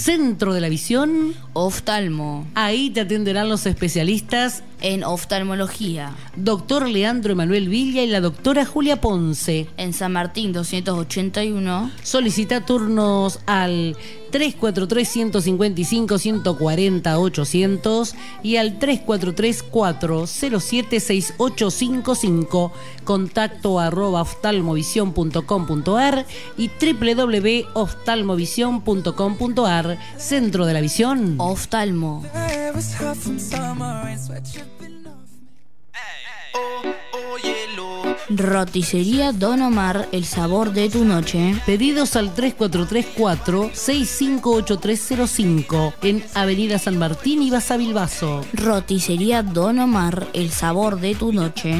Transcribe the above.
Centro de la Visión, Oftalmo. Ahí te atenderán los especialistas En oftalmología. Doctor Leandro Emanuel Villa y la doctora Julia Ponce. En San Martín 281. Solicita turnos al 343-155-140-800 y al 343-407-6855. Contacto @oftalmovision.com.ar y www.oftalmovision.com.ar. Centro de la Visión, Oftalmo. Roticería Don Omar, el sabor de tu noche. Pedidos al 3434-658305 en Avenida San Martín y Basavilbaso. Roticería Don Omar, el sabor de tu noche.